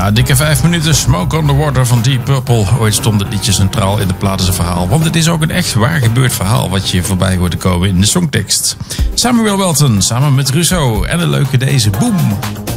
Ja, dikke 5 minuten. Smoke on the Water van Deep Purple. Ooit stond het liedje centraal in de platenverhaal. Want het is ook een echt waar gebeurd verhaal wat je voorbij hoort te komen in de songtekst. Samuel Welton, samen met Russo. En een leuke deze. Boom!